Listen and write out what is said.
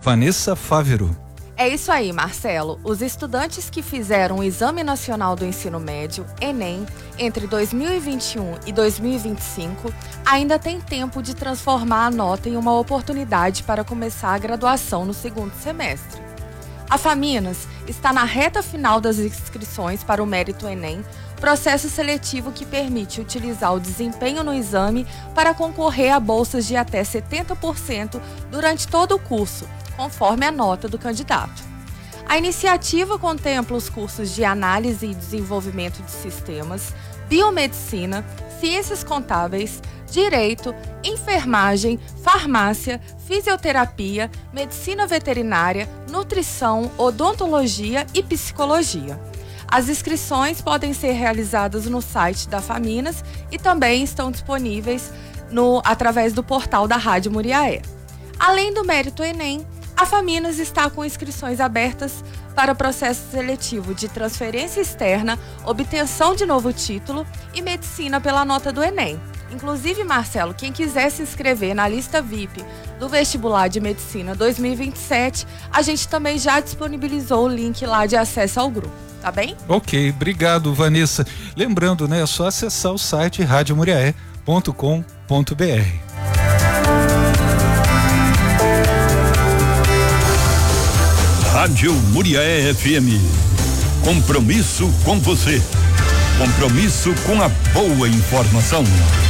Vanessa Fávero. É isso aí, Marcelo. Os estudantes que fizeram o Exame Nacional do Ensino Médio, Enem, entre 2021 e 2025, ainda têm tempo de transformar a nota em uma oportunidade para começar a graduação no segundo semestre. A Faminas está na reta final das inscrições para o Mérito Enem, processo seletivo que permite utilizar o desempenho no exame para concorrer a bolsas de até 70% durante todo o curso, conforme a nota do candidato. A iniciativa contempla os cursos de Análise e Desenvolvimento de Sistemas, Biomedicina, Ciências Contábeis, Direito, Enfermagem, Farmácia, Fisioterapia, Medicina Veterinária, Nutrição, Odontologia e Psicologia. As inscrições podem ser realizadas no site da Faminas e também estão disponíveis através do portal da Rádio Muriaé. Além do Mérito Enem, a Faminas está com inscrições abertas para o processo seletivo de transferência externa, obtenção de novo título e medicina pela nota do Enem. Inclusive, Marcelo, quem quiser se inscrever na lista VIP do Vestibular de Medicina 2027, a gente também já disponibilizou o link lá de acesso ao grupo, tá bem? Ok, obrigado, Vanessa. Lembrando, né, é só acessar o site radiomuriaé.com.br. Rádio Muriaé FM. Compromisso com você. Compromisso com a boa informação.